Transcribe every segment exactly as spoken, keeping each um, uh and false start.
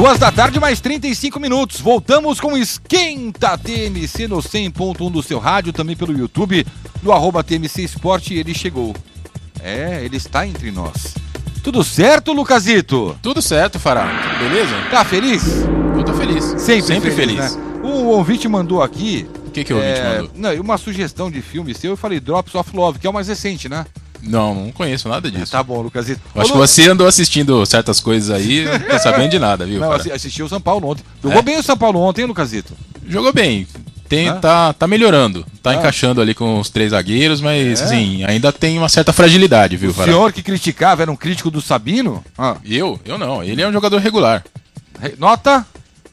Duas da tarde, mais trinta e cinco minutos. Voltamos com o Esquenta T M C no cem ponto um do seu rádio, também pelo YouTube, no arroba T M C Esporte. Ele chegou. É, ele está entre nós. Tudo certo, Lucasito? Tudo certo, Fará. Beleza? Tá feliz? Eu tô feliz. Sempre, Sempre feliz. feliz. Né? O ouvinte mandou aqui... O que, que o ouvinte é, mandou? Não, uma sugestão de filme seu. Eu falei Drops of Love, que é o mais recente, né? Não, não conheço nada disso. Tá bom, Lucasito. Eu acho Ô, que você andou assistindo certas coisas aí, não tô sabendo de nada, viu? Não, Fará? assi- assisti o São Paulo ontem. Jogou É? bem o São Paulo ontem, hein, Lucasito? Jogou bem. Tem, Ah. tá, tá melhorando. Tá Ah. encaixando ali com os três zagueiros, mas É? assim, ainda tem uma certa fragilidade, viu, O Fará? senhor que criticava era um crítico do Sabino? Ah, Eu? Eu não. Ele é um jogador regular. re- nota?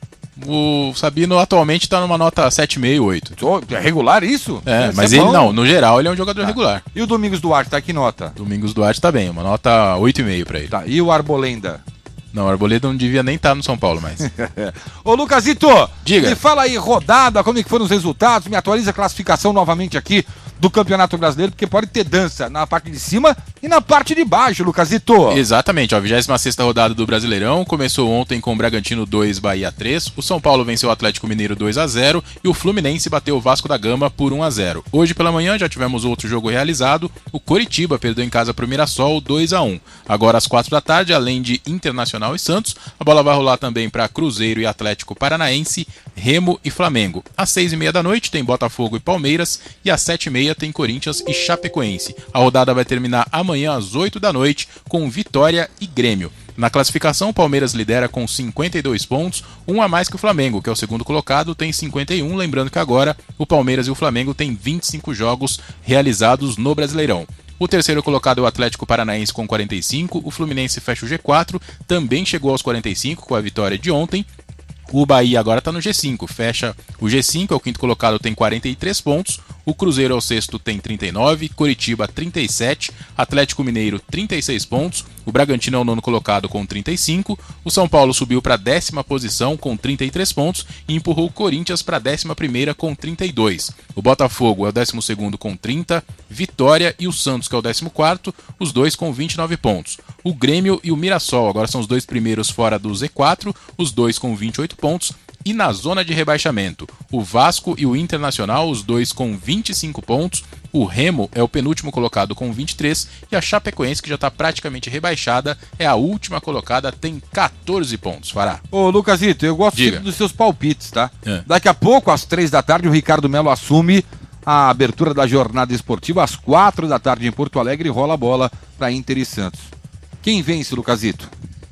O Sabino atualmente tá numa nota sete vírgula cinco, oito. Oh, é regular isso? É, Isso mas é ele bom. não. No geral, ele é um jogador regular. E o Domingos Duarte, tá que nota? Domingos Duarte tá bem, uma nota oito vírgula cinco pra ele. Tá, e o Arbolenda? Não, o Arboleda não devia nem estar no São Paulo mais. Ô, Lucasito, Diga. me fala aí, rodada, como é que foram os resultados, me atualiza a classificação novamente aqui do Campeonato Brasileiro, porque pode ter dança na parte de cima e na parte de baixo, Lucasito. Exatamente, ó, a vigésima sexta rodada do Brasileirão começou ontem com o Bragantino dois, Bahia três, o São Paulo venceu o Atlético Mineiro dois a zero e o Fluminense bateu o Vasco da Gama por um a zero. Hoje pela manhã já tivemos outro jogo realizado, o Coritiba perdeu em casa para o Mirassol dois a um. Agora às quatro da tarde, além de Internacional e Santos, a bola vai rolar também para Cruzeiro e Atlético Paranaense, Remo e Flamengo. Às seis e meia da noite tem Botafogo e Palmeiras e às sete e meia tem Corinthians e Chapecoense. A rodada vai terminar amanhã às oito da noite com Vitória e Grêmio. Na classificação, o Palmeiras lidera com cinquenta e dois pontos, um a mais que o Flamengo, que é o segundo colocado, tem cinquenta e um. Lembrando que agora o Palmeiras e o Flamengo têm vinte e cinco jogos realizados no Brasileirão. O terceiro colocado é o Atlético Paranaense com quarenta e cinco, o Fluminense fecha o G quatro, também chegou aos quarenta e cinco com a vitória de ontem. O Bahia agora está no G cinco, fecha o G cinco, é o quinto colocado, tem quarenta e três pontos. O Cruzeiro é o sexto, tem trinta e nove, Coritiba trinta e sete, Atlético Mineiro trinta e seis pontos, o Bragantino é o nono colocado com trinta e cinco, o São Paulo subiu para a décima posição com trinta e três pontos e empurrou o Corinthians para a décima primeira com trinta e dois. O Botafogo é o décimo segundo com trinta, Vitória e o Santos, que é o décimo quarto, os dois com vinte e nove pontos. O Grêmio e o Mirassol agora são os dois primeiros fora do Z quatro, os dois com vinte e oito pontos. E na zona de rebaixamento, o Vasco e o Internacional, os dois com vinte e cinco pontos, o Remo é o penúltimo colocado com vinte e três e a Chapecoense, que já está praticamente rebaixada, é a última colocada, tem quatorze pontos. Fará. Ô, Lucasito, eu gosto Diga. sempre dos seus palpites, tá? É. Daqui a pouco, às três da tarde, o Ricardo Melo assume a abertura da jornada esportiva. Às quatro da tarde em Porto Alegre, rola a bola para Inter e Santos. Quem vence, Lucasito?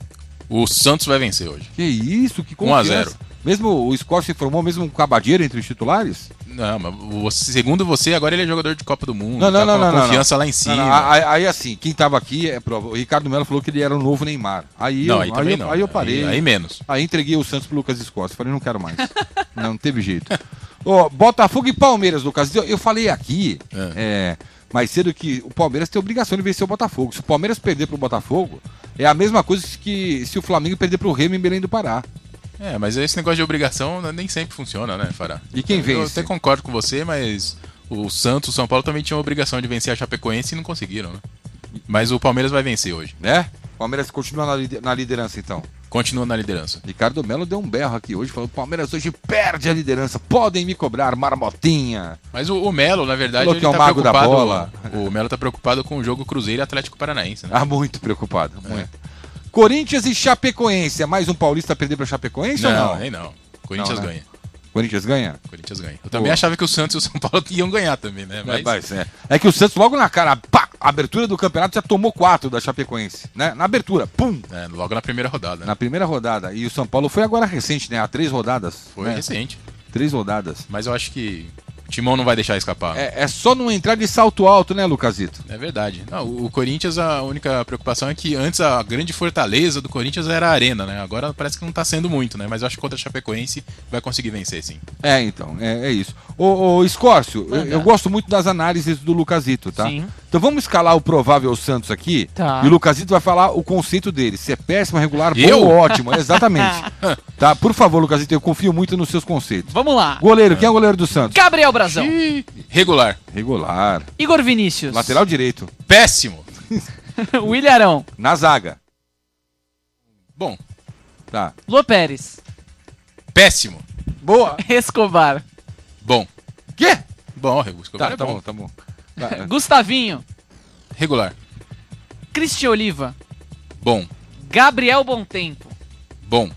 O Santos vai vencer hoje. Que isso, que um a confiança. zero. Mesmo o Score se formou, mesmo um cabadeiro entre os titulares? Não, mas você- segundo você, agora ele é jogador de Copa do Mundo. Não, não, tá não, com a não, não, confiança não. lá em cima. Não, não, aí, aí, assim, quem tava aqui é prova. O Ricardo Melo falou que ele era o novo Neymar. Aí, Não, eu, aí também eu, não. aí eu parei. Aí, aí menos. Aí entreguei o Santos pro Lucas Escosta. Falei, não quero mais. não, não teve jeito. Ó, Botafogo e Palmeiras, Lucas. Eu, eu falei aqui É. é, mais cedo que o Palmeiras tem obrigação de vencer o Botafogo. Se o Palmeiras perder pro Botafogo, é a mesma coisa que se o Flamengo perder pro Remo em Belém do Pará. É, mas esse negócio de obrigação nem sempre funciona, né, Fará? E quem Eu vence? até concordo com você, mas o Santos, o São Paulo também tinham a obrigação de vencer a Chapecoense e não conseguiram, né? Mas o Palmeiras vai vencer hoje. Né? O Palmeiras continua na, lider- na liderança, então. Continua na liderança. Ricardo Melo deu um berro aqui hoje, falou: o Palmeiras hoje perde a liderança. Podem me cobrar, marmotinha. Mas o, o Melo, na verdade, Falou ele que é o tá mago da preocupado. bola. O Melo tá preocupado com o jogo Cruzeiro e Atlético Paranaense, né? Ah, muito preocupado, muito. Corinthians e Chapecoense. É mais um paulista perder pra Chapecoense ou Não, não? nem não. Corinthians Não, né? ganha. Corinthians ganha? Corinthians ganha. Eu também Boa. achava que o Santos e o São Paulo iam ganhar também, né? Mas... Mas, é. é que o Santos logo na cara, pá, a abertura do campeonato já tomou quatro da Chapecoense, né? Na abertura, pum, É, logo na primeira rodada, né? na primeira rodada. E o São Paulo foi agora recente, né? Há três rodadas. Foi né? recente. Três rodadas. Mas eu acho que o Timão não vai deixar escapar. É, É, é só não entrar de salto alto, né, Lucasito? é verdade. Não, o o Corinthians, a única preocupação é que antes a grande fortaleza do Corinthians era a Arena, né? Agora parece que não tá sendo muito, né? Mas eu acho que contra a Chapecoense vai conseguir vencer, sim. É, então, é, é isso. Ô, ô Escórcio, eu, Manda. eu gosto muito das análises do Lucasito, tá? Sim. Então vamos escalar o provável Santos aqui. Tá. E o Lucasito vai falar o conceito dele. Se é péssimo, regular, bom Eu? ou ótimo. Exatamente. Tá? Por favor, Lucasito, eu confio muito nos seus conceitos. Vamos lá. Goleiro, quem é o goleiro do Santos? Gabriel Brazão. Ih, regular. Regular. Igor Vinícius. Lateral direito. Péssimo. William Arão. Na zaga. Bom, Tá. Lua Pérez. Péssimo. Boa. Escobar. Bom. Quê? Bom, o Escobar Tá, é tá bom. bom, tá bom. Tá. Gustavinho. Regular. Cristian Oliva. Bom. Gabriel Bontempo. Bom.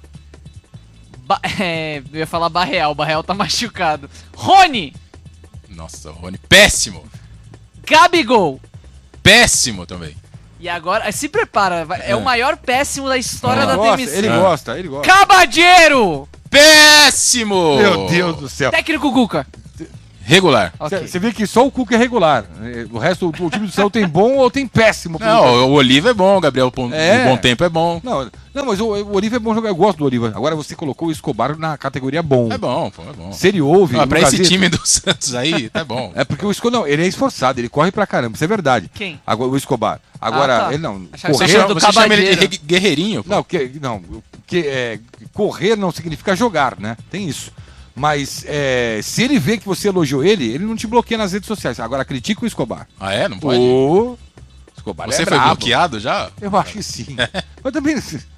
Ba- é, eu ia falar Barreal, Barreal tá machucado. Rony. Nossa, o Rony. Péssimo. Gabigol. Péssimo também. E agora, se prepara, vai- é, É. o maior péssimo da história Ele da gosta, T M C. ele Ah. gosta, ele gosta. Cabadeiro. Péssimo! Meu Deus do céu. Técnico Guca. Regular. Ok. Você vê que só o Cuca é regular. O resto, o time do céu tem bom ou tem péssimo. Não, o Oliva é bom, o Gabriel Pon- É. o Bom Tempo é bom. Não, não, mas o, o Oliva é bom jogar, eu gosto do Oliva. Agora você colocou o Escobar na categoria bom. É bom, pô, é bom. Se ele ouve... Ah, pra esse Lucasito- time do Santos aí, tá bom. É porque o Escobar, não, ele é esforçado, ele corre pra caramba, isso é verdade. Quem? Agora, o Escobar. Agora, Ah, tá. ele não... Achava que Você Correr chama, do você chama ele de Cabadeiro. re- guerreirinho, pô. Não, que, não que, é, correr não significa jogar, né? Tem isso. Mas é, se ele vê que você elogiou ele, ele não te bloqueia nas redes sociais. Agora critica o Escobar. Ah, é? Não pode? O Escobar Você é foi brabo. bloqueado já? Eu acho que sim. Eu também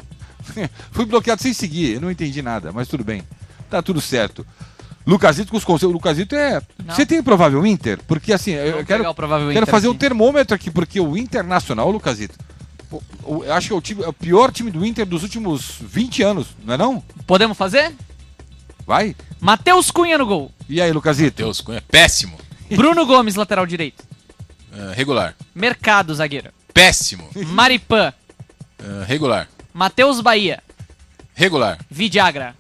fui bloqueado sem seguir, eu não entendi nada, mas tudo bem. Tá tudo certo. Lucasito com os conselhos. O Lucasito é. Não. Você tem provável Inter? Porque assim, eu Vamos quero, pegar o provável quero Inter fazer o aqui. termômetro aqui, porque o Internacional, Lucasito, o- o- eu acho que é o, time- é o pior time do Inter dos últimos vinte anos, não é não? Podemos fazer? Vai? Matheus Cunha no gol. E aí, Lucasito? Deus, Cunha. Péssimo. Bruno Gomes, lateral direito. Ah, regular. Mercado, zagueiro. Péssimo. Maripan. Ah, regular. Matheus Bahia. Regular. Vidagra.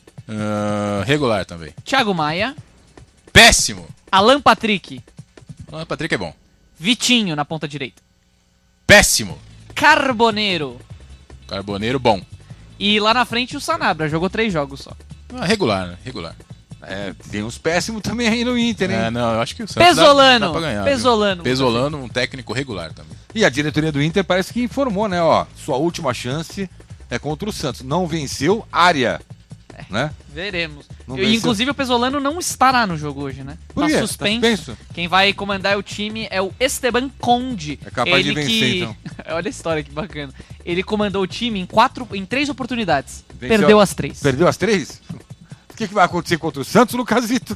Ah, regular também. Thiago Maia. Péssimo. Alan Patrick. Ah, Patrick é bom. Vitinho na ponta direita. Péssimo. Carboneiro. Carboneiro, bom. E lá na frente o Sanabria. Jogou três jogos só. Ah, regular, né? Regular. É, tem uns péssimos também aí no Inter, hein? É, não, eu acho que o Santos dá- Pesolano. dá pra ganhar, viu? Pesolano. Pesolano, um técnico regular também. E a diretoria do Inter parece que informou, né? Ó, sua última chance é contra o Santos. Não venceu, área. Né? Veremos. Não E, venceu. inclusive o Pesolano não estará no jogo hoje, né? Por Tá quê? Tá suspenso. suspenso? Quem vai comandar o time é o Esteban Conde. É capaz de Ele vencer, que... então. Olha a história que bacana. Ele comandou o time em quatro, em três oportunidades. Venceu- Perdeu as três. Perdeu as três? O que, que vai acontecer contra o Santos, Lucasito?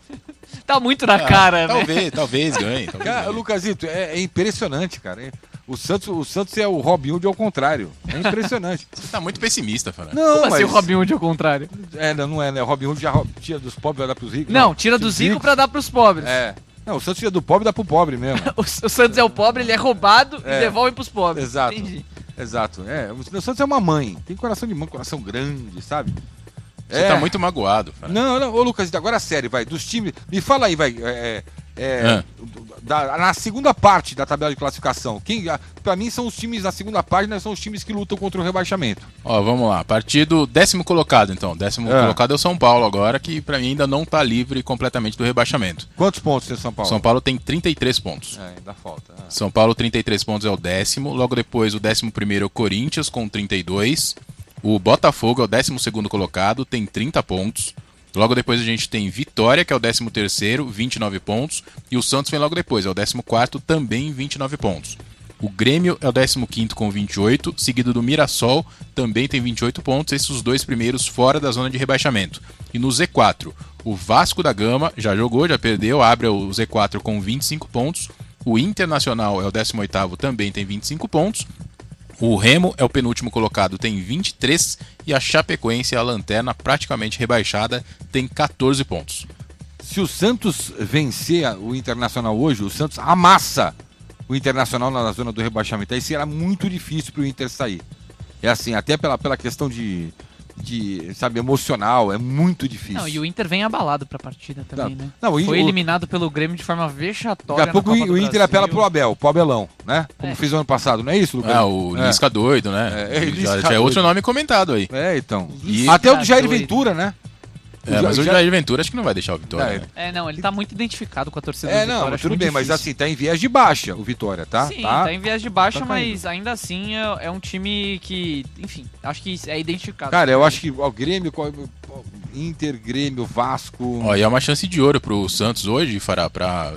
Tá muito na cara, né? Talvez, talvez ganhe. Talvez Cara, ganhe. Lucasito, é, é impressionante, cara. O Santos, o Santos é o Robin Hood ao contrário. É impressionante. Você tá muito pessimista, Fran. Não, Como mas... assim o Robin Hood ao contrário? É, não, não é, né? O Robin Hood já rou- tira dos pobres e vai dar pros ricos. Não, tira dos ricos pra dar pros pobres. É. Não, o Santos tira do pobre e dá pro pobre mesmo. O, o Santos é o pobre, ele é roubado É. e devolve pros pobres. Exato. Entendi. Exato. É, o Santos é uma mãe. Tem coração de mãe, coração grande, sabe? Você É. tá muito magoado, Fran. Não, não, ô Lucas, agora sério, vai, dos times. Me fala aí, vai. É, é, Ah. da- na segunda parte da tabela de classificação, quem, a- pra mim são os times na segunda página, são os times que lutam contra o rebaixamento. Ó, vamos lá. A partir do décimo colocado, então. Décimo É. colocado é o São Paulo agora, que pra mim ainda não tá livre completamente do rebaixamento. Quantos pontos tem São Paulo? São Paulo tem trinta e três pontos. É, ainda falta. Ah. São Paulo, trinta e três pontos, é o décimo. Logo depois, o décimo primeiro é o Corinthians, com trinta e dois. O Botafogo é o décimo segundo colocado, tem trinta pontos. Logo depois a gente tem Vitória, que é o décimo terceiro, vinte e nove pontos. E o Santos vem logo depois, é o décimo quarto, também vinte e nove pontos. O Grêmio é o décimo quinto com vinte e oito, seguido do Mirassol, também tem vinte e oito pontos. Esses os dois primeiros fora da zona de rebaixamento. E no Z quatro, o Vasco da Gama já jogou, já perdeu, abre o Z quatro com vinte e cinco pontos. O Internacional é o décimo oitavo, também tem vinte e cinco pontos. O Remo é o penúltimo colocado, tem vinte e três, e a Chapecoense é a lanterna praticamente rebaixada, tem quatorze pontos. Se o Santos vencer a- o Internacional hoje, o Santos amassa o Internacional na zona do rebaixamento. Aí será muito difícil pro Inter sair. É assim, até pela, pela questão de, de, sabe, emocional, é muito difícil. Não, e o Inter vem abalado pra partida também, Não, né? não, o- Foi o- eliminado pelo Grêmio de forma vexatória. Daqui a pouco na o, Copa do o Inter Brasil. apela pro Abel, pro Abelão, né? Como É. fez ano passado, não é isso, Lucas? Ah, o é. Lisca doido, né? É, é, já, Lisca já é outro doido. nome comentado aí. É, então. E- Até o do Jair doido. Ventura, né? É, O mas o Ja- Jair Ventura acho que não vai deixar o Vitória. É, né? É, não, ele tá muito identificado com a torcida É, do não, Vitória. mas acho tudo muito bem, mas difícil. assim, tá em viés de baixa o Vitória, tá? Sim, tá? tá em viés de baixa, tá caindo. mas ainda assim é, é um time que, enfim, acho que é identificado. Cara, eu acho que o Grêmio, qual- Inter, Grêmio, Vasco. Ó, e é uma chance de ouro pro Santos hoje, Fará, pra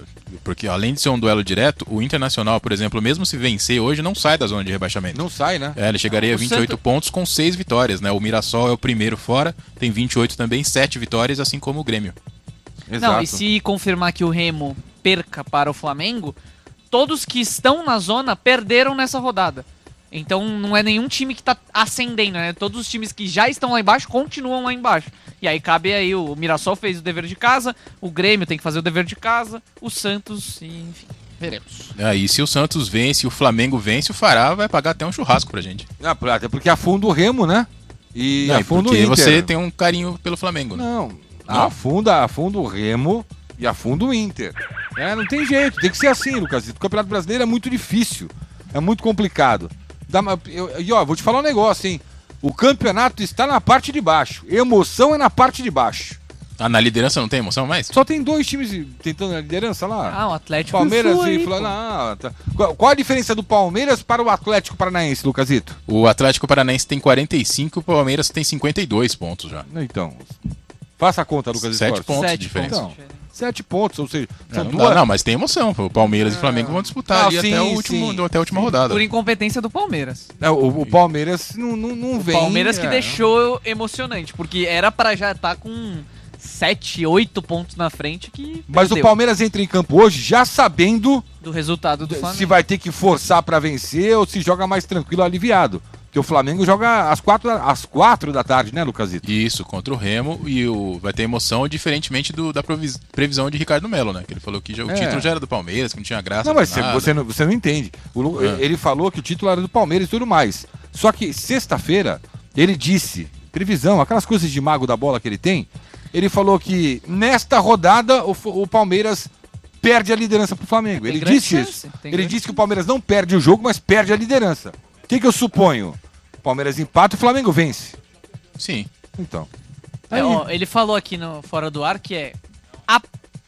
porque além de ser um duelo direto, o Internacional, por exemplo, mesmo se vencer hoje, não sai da zona de rebaixamento. Não sai, né? É, ele chegaria Não, a vinte e oito Santos... pontos com seis vitórias, né? O Mirassol é o primeiro fora, tem vinte e oito também, sete vitórias, assim como o Grêmio. Exato. Não, e se confirmar que o Remo perca para o Flamengo, todos que estão na zona perderam nessa rodada. Então não é nenhum time que tá ascendendo, né? Todos os times que já estão lá embaixo continuam lá embaixo. E aí cabe aí, o Mirassol fez o dever de casa, o Grêmio tem que fazer o dever de casa, o Santos, e, enfim, veremos. Aí, se o Santos vence e o Flamengo vence, o Fará vai pagar até um churrasco pra gente. Ah, até porque afunda o Remo, né? E Não, afunda o porque Inter. você tem um carinho pelo Flamengo, né? Não, Não? afunda, afunda o Remo e afunda o Inter. É, não tem jeito, tem que ser assim, Lucas. O Campeonato Brasileiro é muito difícil, é muito complicado. Dá, eu, e ó, vou te falar um negócio, hein? O campeonato está na parte de baixo. Emoção é na parte de baixo. Ah, na liderança não tem emoção mais? Só tem dois times tentando a liderança lá. Ah, o Atlético Palmeiras e e Flamengo. Tá. Qual, qual a diferença do Palmeiras para o Atlético Paranaense, Lucasito? O Atlético Paranaense tem quarenta e cinco, o Palmeiras tem cinquenta e dois pontos já. Então, faça a conta, Lucas. Sete Esporte. pontos de Sete diferença. pontos. Então, sete pontos, ou seja, são Não, duas... não, mas tem emoção. O Palmeiras e o Flamengo vão disputar Ah, ali sim, até, o último, sim. até a última rodada. Por incompetência do Palmeiras. É, o, o Palmeiras não, não, não vem... Palmeiras que é. deixou emocionante, porque era pra já estar com sete, oito pontos na frente que Mas perdeu o Palmeiras entra em campo hoje já sabendo do resultado do Flamengo. se vai ter que forçar pra vencer ou se joga mais tranquilo, aliviado. Porque o Flamengo joga às quatro, às quatro da tarde, né, Lucasito? Isso, contra o Remo, e o, vai ter emoção diferentemente do, da provis, previsão de Ricardo Melo, né? Que ele falou que já, o É. título já era do Palmeiras, que não tinha graça. Não, mas de você, nada. você, não, você não entende. O Lu- É. Ele falou que o título era do Palmeiras e tudo mais. Só que sexta-feira ele disse, previsão, aquelas coisas de mago da bola que ele tem, ele falou que nesta rodada o, F- o Palmeiras perde a liderança pro Flamengo. Tem Ele grande disse chance, isso. tem Ele grande disse que o Palmeiras não perde o jogo, mas perde a liderança. O que, que eu suponho? O Palmeiras empata e o Flamengo vence. Sim. Então. É, Aí. ó, ele falou aqui no Fora do Ar que é ap-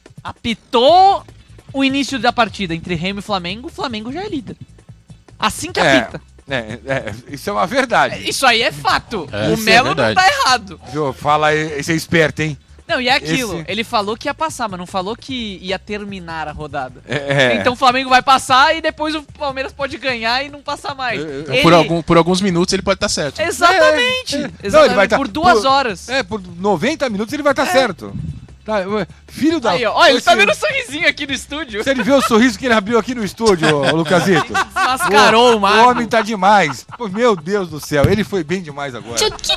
apitou o início da partida entre Remo e Flamengo, o Flamengo já é líder. Assim que É, apita. é, é, isso é uma verdade. Isso aí é fato. É, o isso é Melo não verdade. tá errado. Viu? Fala aí, esse é esperto, hein? Não, e é aquilo. Esse- Ele falou que ia passar, mas não falou que ia terminar a rodada. É, é. Então o Flamengo vai passar e depois o Palmeiras pode ganhar e não passar mais. É, é. Então, Ele- por, algum, por alguns minutos ele pode estar certo. Exatamente. É, é. Não, Exatamente. ele vai tá- por duas por- horas. É, por noventa minutos ele vai estar certo. Tá, ué, filho da... Aí, ó. Olha, ele esse- tá vendo um sorrisinho aqui no estúdio. Se ele vê o sorriso que ele abriu aqui no estúdio, ô, Lucasito. Desmascarou o O Marco. homem tá demais. Pô, meu Deus do céu, ele foi bem demais agora.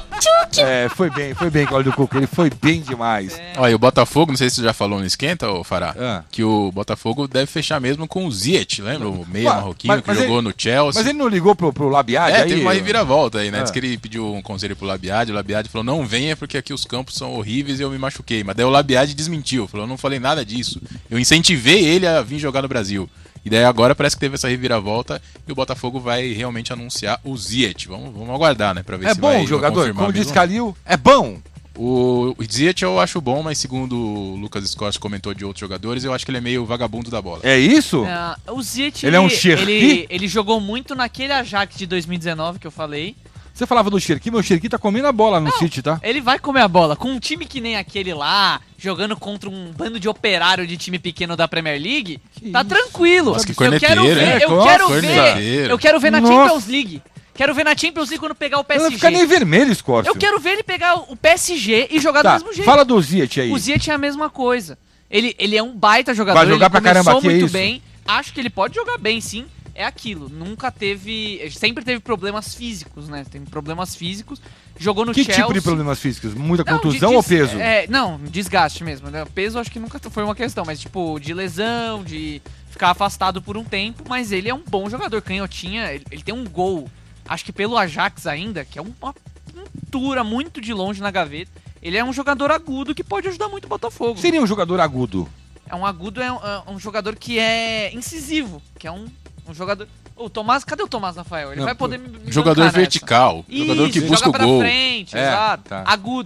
É, foi bem, foi bem, Cláudio Cuca, ele foi bem demais. É. Olha, e o Botafogo, não sei se você já falou no Esquenta, ô Fará, Ah. que o Botafogo deve fechar mesmo com o Ziyech, lembra? O meia Ué, marroquino mas- que mas jogou ele- no Chelsea. Mas ele não ligou pro, pro Labiade É, aí? teve uma reviravolta aí, né? Ah. Diz que ele pediu um conselho pro Labiade, o Labiade falou, não venha porque aqui os campos são horríveis e eu me machuquei. Mas daí o Labiade desmentiu, falou, eu não falei nada disso. Eu incentivei ele a vir jogar no Brasil. E daí agora parece que teve essa reviravolta e o Botafogo vai realmente anunciar o Ziyech. Vamos, vamos aguardar, né? Pra ver É se bom vai o jogador, confirmar como mesmo. diz Calil, é bom. O, o Ziyech eu acho bom, mas segundo o Lucas Scott comentou de outros jogadores, eu acho que ele é meio vagabundo da bola. É isso? Ah, o Ziyech, Ele é um ele, Cherki? ele, ele jogou muito naquele Ajax de dois mil e dezenove que eu falei. Você falava do Cherki, meu Cherki tá comendo a bola no Não. City, tá? Ele vai comer a bola. Com um time que nem aquele lá, jogando contra um bando de operário de time pequeno da Premier League, Que tá isso? tranquilo. Nossa, que eu quero corneteiro, ver, hein? eu Nossa, quero ver, corneteiro. eu quero ver na Nossa. Champions League. Quero ver na Champions League quando pegar o Ele não P S fica nem G. vermelho, Scorpio. Eu quero ver ele pegar o P S G e jogar Tá, do mesmo jeito. fala do Ziyech aí. O Ziyech é a mesma coisa. Ele, ele é um baita jogador, Vai jogar ele pra começou caramba aqui, é muito isso? bem. Acho que ele pode jogar bem, sim. É aquilo, nunca teve... Sempre teve problemas físicos, né? Tem problemas físicos. Jogou no Que Chelsea. tipo de problemas físicos? Muita Não, contusão de- ou de- peso? É, não, desgaste mesmo. Né? Peso acho que nunca foi uma questão, mas tipo, de lesão, de ficar afastado por um tempo. Mas ele é um bom jogador, canhotinha. Ele, ele tem um gol, acho que pelo Ajax ainda, que é uma pintura muito de longe na gaveta. Ele é um jogador agudo que pode ajudar muito o Botafogo. Seria um jogador agudo. É um agudo, é um, é um jogador que é incisivo, que é um, um jogador... O Tomás, cadê o Tomás Rafael? Ele Não, vai poder me, me Jogador bancar nessa. vertical, jogador que Isso, busca joga o pra gol. frente, É, exato. tá. Agudo.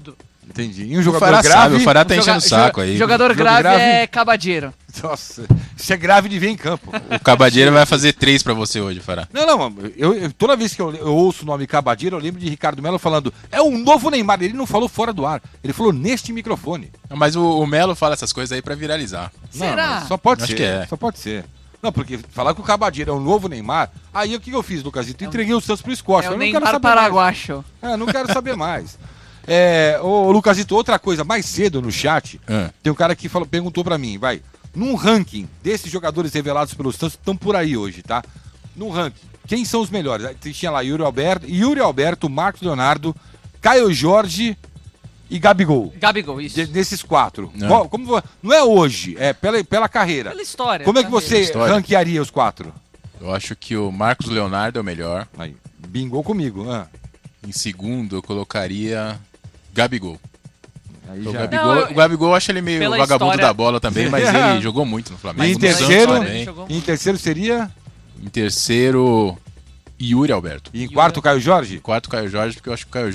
Entendi. E um O jogador Fará grave... sabe, o Fará tá Joga- enchendo o saco jo- aí. Jogador Jogo grave, grave. é cabadeiro. Nossa, isso é grave de ver em campo. O Cabadeira vai fazer três pra você hoje, Fará. Não, não, eu, eu- toda vez que eu, eu ouço o nome Cabadeira, eu lembro de Ricardo Melo falando, é um novo Neymar. Ele não falou fora do ar, ele falou neste microfone. Mas o, o Melo fala essas coisas aí pra viralizar. Não, Será? mas só pode Acho ser, que é. só pode ser. Não, porque falar que o Cabadeira é um novo Neymar, aí o que eu fiz, Lucasito? Entreguei os Santos pro Esporte. É eu o não quero Neymar saber mais. paraguacho. É, não quero saber mais. É, ô, Lucasito, outra coisa, mais cedo no chat, Ah. tem um cara que falou, perguntou pra mim, vai, num ranking desses jogadores revelados pelos Santos, estão por aí hoje, tá? Num ranking, quem são os melhores? Aí tinha lá Yuri Alberto, Yuri Alberto, Marcos Leonardo, Caio Jorge e Gabigol. Gabigol, isso. De- desses quatro. Não. Qual- como, vo- não é hoje, é pela, pela carreira. Pela história. Como é que carreira. você História. ranquearia os quatro? Eu acho que o Marcos Leonardo é o melhor. Aí, bingou comigo. Ah, Em segundo, eu colocaria Gabigol. aí O já. Gabigol, Não, eu- o Gabigol eu acho ele meio pela vagabundo história- da bola também, mas É. ele jogou muito no Flamengo. Em no Santos terceiro, também. jogou em terceiro seria? Em terceiro, Yuri Alberto. E em quarto, Caio Jorge? Em quarto, Caio Jorge, porque eu acho que o Caio Jorge